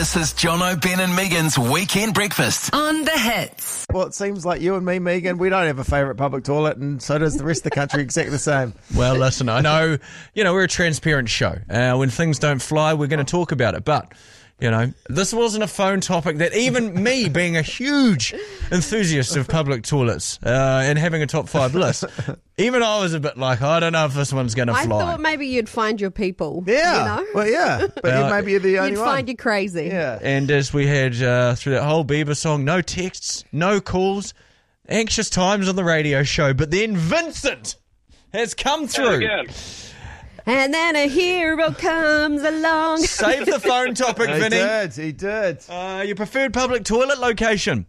This is Jono, Ben and Megan's Weekend Breakfast. On the Hits. Well, it seems like you and me, Megan, we don't have a favourite public toilet, and so does the rest of the country exactly the same. Well, listen, I know, we're a transparent show. When things don't fly, we're going to talk about it. But, this wasn't a phone topic that even me, being a huge enthusiast of public toilets and having a top 5 list, even I was a bit like, I don't know if this one's going to fly. I thought maybe you'd find your people. Yeah. Well, yeah. But maybe you're the only you'd one. find you crazy. Yeah. And as we had through that whole Bieber song, no texts, no calls, anxious times on the radio show. But then Vincent has come through. And then a hero comes along. Save the phone topic, Vinny. He did. Your preferred public toilet location?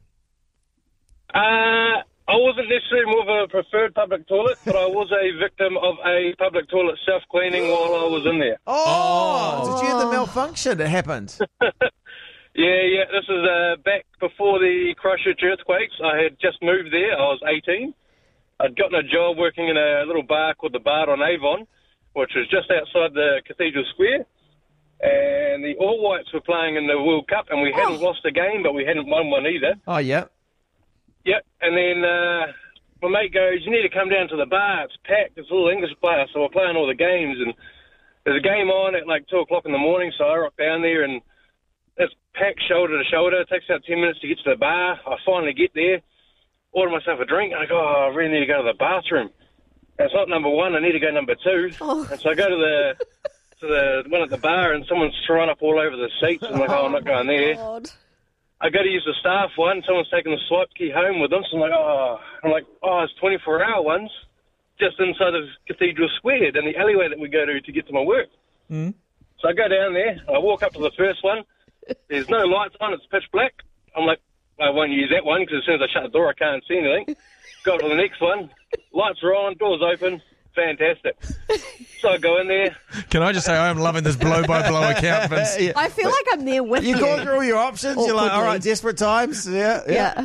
I wasn't necessarily more of a preferred public toilet, but I was a victim of a public toilet self-cleaning while I was in there. Oh. Did you hear the malfunction that happened? Yeah. This is back before the Christchurch earthquakes. I had just moved there. I was 18. I'd gotten a job working in a little bar called the Bar on Avon, which was just outside the Cathedral Square. And the All Whites were playing in the World Cup, and we hadn't lost a game, but we hadn't won one either. Oh, yeah. Yep, and then my mate goes, you need to come down to the bar, it's packed, it's all English players, so we're playing all the games, and there's a game on at like 2 o'clock in the morning, so I rock down there, and it's packed shoulder to shoulder. It takes about 10 minutes to get to the bar. I finally get there, order myself a drink, and I go, I really need to go to the bathroom. And it's not number 1, I need to go number 2. Oh. And so I go to the one at the bar, and someone's thrown up all over the seats. I'm like, I'm not going there. God. I go to use the staff one. Someone's taken the swipe key home with them. So I'm like, it's 24-hour ones just inside of Cathedral Square down the alleyway that we go to get to my work. Mm. So I go down there. I walk up to the first one. There's no lights on. It's pitch black. I'm like, I won't use that one because as soon as I shut the door, I can't see anything. Go to the next one. Lights are on. Doors open. Fantastic. So I go in there. Can I just say I'm loving this blow-by-blow account, Vince? Yeah. I feel like I'm there with you. You go through all your options. You're like, all right, desperate times. Yeah. Oh, yeah.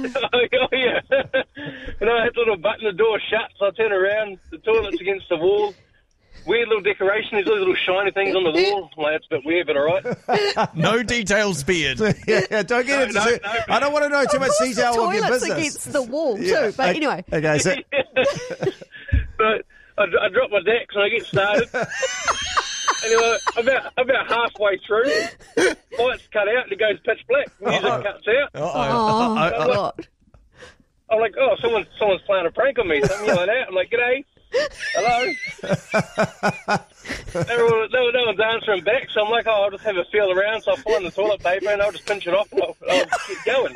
And I had a little button, the door shut, so I turn around. The toilet's against the wall. Weird little decoration. There's those little shiny things on the wall. I'm like, that's a bit weird, but all right. No details spared. Yeah, don't get into it. I don't want to know too much detail of your Toilet's business. against the wall, too. But anyway. Okay, so... But I drop my decks and I get started. Anyway, about halfway through, lights cut out and it goes pitch black. Music cuts out. God. I'm like, someone's playing a prank on me. So I'm yelling out. I'm like, g'day. Hello. No one's answering back, so I'm like, I'll just have a feel around. So I pull in the toilet paper and I'll just pinch it off and I'll keep going.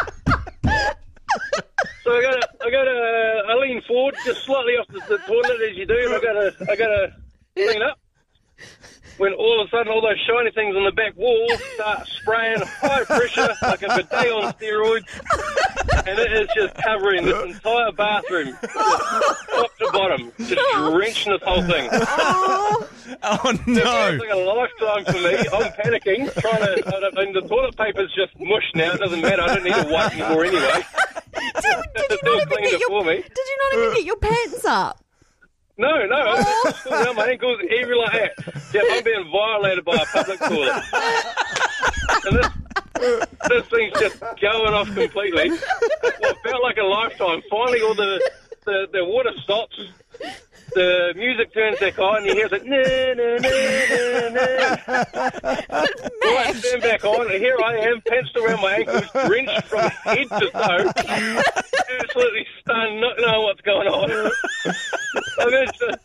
So I lean forward just slightly off the toilet as you do, and I gotta clean up. When all of a sudden all those shiny things on the back wall start spraying high pressure like a bidet on steroids, and it is just covering this entire bathroom, top to bottom, just drenching this whole thing. Oh no! It's like a lifetime for me. I'm panicking, and the toilet paper's just mush now. It doesn't matter. I don't need to wipe anymore anyway. Did you not even get your pants up? No, I'm still down my ankles, every like that. Yeah, I'm being violated by a public toilet. And this thing's just going off completely. It felt like a lifetime. Finally, all the water stops. The music turns back on, and you hear like, I turn back on, and here I am, pants around my ankles, drenched from head to toe, absolutely stunned, not knowing what's going on. I managed to